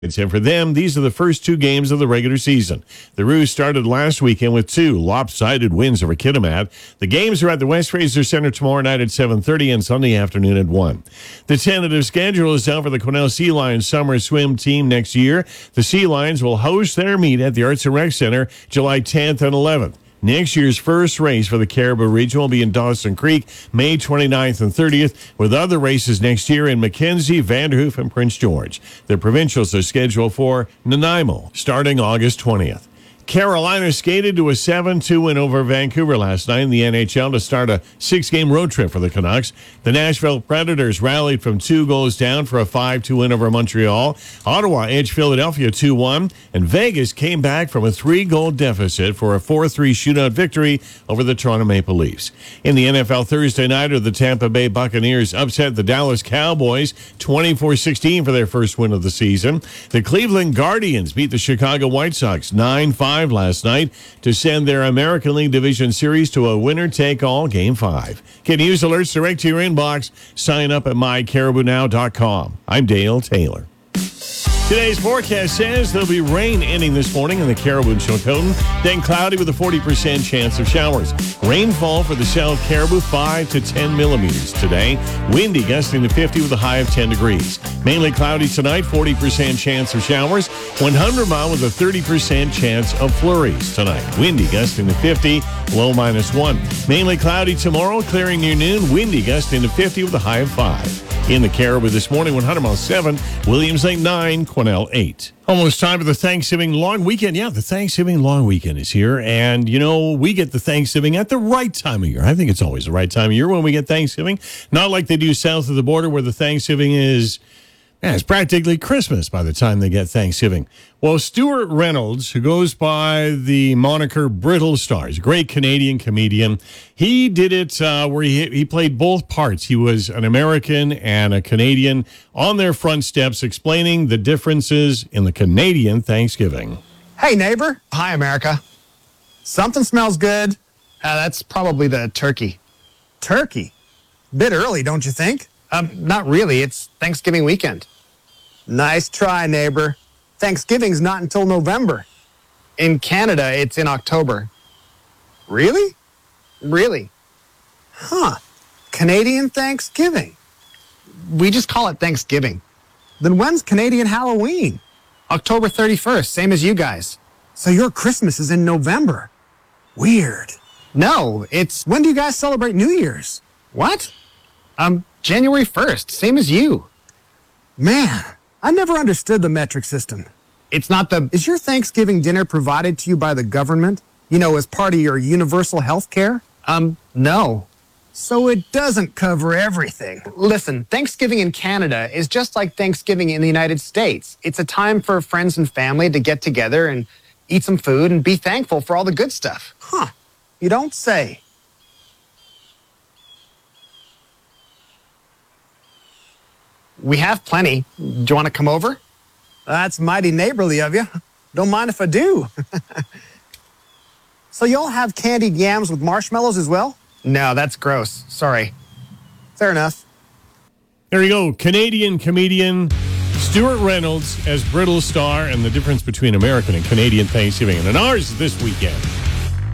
And for them, these are the first two games of the regular season. The Roos started last weekend with two lopsided wins over Kitimat. The games are at the West Fraser Center tomorrow night at 7:30 and Sunday afternoon at 1. The tentative schedule is out for the Quesnel Sea Lions summer swim team next year. The Sea Lions will host their meet at the Arts and Rec Center July 10th and 11th. Next year's first race for the Caribou Region will be in Dawson Creek, May 29th and 30th, with other races next year in Mackenzie, Vanderhoof, and Prince George. The provincials are scheduled for Nanaimo, starting August 20th. Carolina skated to a 7-2 win over Vancouver last night in the NHL to start a 6-game road trip for the Canucks. The Nashville Predators rallied from 2 goals down for a 5-2 win over Montreal. Ottawa edged Philadelphia 2-1, and Vegas came back from a 3-goal deficit for a 4-3 shootout victory over the Toronto Maple Leafs. In the NFL Thursday nighter, the Tampa Bay Buccaneers upset the Dallas Cowboys 24-16 for their first win of the season. The Cleveland Guardians beat the Chicago White Sox 9-5 last night to send their American League Division Series to a winner-take-all Game 5. Get news alerts direct to your inbox. Sign up at mycaribounow.com. I'm Dale Taylor. Today's forecast says there'll be rain ending this morning in the Caribou and Chilcotin, then cloudy with a 40% chance of showers. Rainfall for the South Caribou, 5 to 10 millimeters today. Windy, gusting to 50 with a high of 10 degrees. Mainly cloudy tonight, 40% chance of showers. 100 Mile with a 30% chance of flurries tonight. Windy, gusting to 50, low -1. Mainly cloudy tomorrow, clearing near noon. Windy, gusting to 50 with a high of 5. In the Caribou this morning, 100 Mile 7, Williams Lake 9, Quesnel 8. Almost time for the Thanksgiving long weekend. Yeah, the Thanksgiving long weekend is here. And, you know, we get the Thanksgiving at the right time of year. I think it's always the right time of year when we get Thanksgiving. Not like they do south of the border where the Thanksgiving is... Yeah, it's practically Christmas by the time they get Thanksgiving. Well, Stuart Reynolds, who goes by the moniker Brittle Star, he's a great Canadian comedian. He did it where he played both parts. He was an American and a Canadian on their front steps explaining the differences in the Canadian Thanksgiving. Hey, neighbor. Hi, America. Something smells good. That's probably the turkey. Turkey? Bit early, don't you think? Not really. It's Thanksgiving weekend. Nice try, neighbor. Thanksgiving's not until November. In Canada, it's in October. Really? Really. Huh. Canadian Thanksgiving. We just call it Thanksgiving. Then when's Canadian Halloween? October 31st, same as you guys. So your Christmas is in November. Weird. No, it's... When do you guys celebrate New Year's? What? January 1st, same as you. Man, I never understood the metric system. It's not the... Is your Thanksgiving dinner provided to you by the government? You know, as part of your universal health care? No. So it doesn't cover everything. Listen, Thanksgiving in Canada is just like Thanksgiving in the United States. It's a time for friends and family to get together and eat some food and be thankful for all the good stuff. Huh. You don't say. We have plenty. Do you want to come over? That's mighty neighborly of you. Don't mind if I do. So y'all have candied yams with marshmallows as well? No, that's gross. Sorry. Fair enough. There you go. Canadian comedian Stuart Reynolds as Brittle Star and the difference between American and Canadian Thanksgiving. And ours this weekend.